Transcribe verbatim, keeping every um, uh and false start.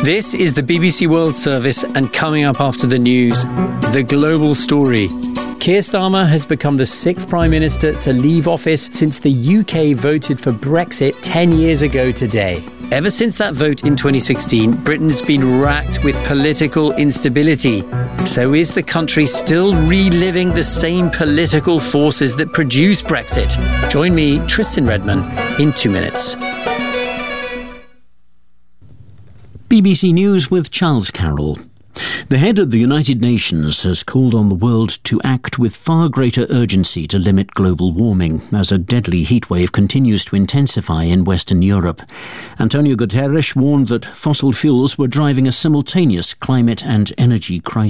This is the B B C World Service, and coming up after the news, the global story. Keir Starmer has become the sixth Prime Minister to leave office since the U K voted for Brexit ten years ago today. Ever since that vote in twenty sixteen, Britain's been racked with political instability. So is the country still reliving the same political forces that produced Brexit? Join me, Tristan Redman, in two minutes. B B C News with Charles Carroll. The head of the United Nations has called on the world to act with far greater urgency to limit global warming as a deadly heatwave continues to intensify in Western Europe. Antonio Guterres warned that fossil fuels were driving a simultaneous climate and energy crisis.